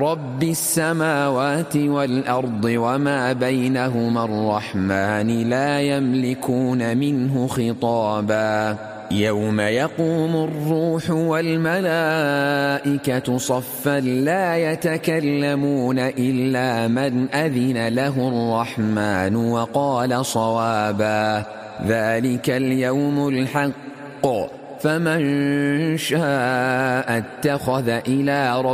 رب السماوات والأرض وما بينهما الرحمن لا يملكون منه خطابا يوم يقوم الروح والملائكة صفا لا يتكلمون إلا من أذن له الرحمن وقال صوابا ذلك اليوم الحق فمن شاء اتخذ إلى ربه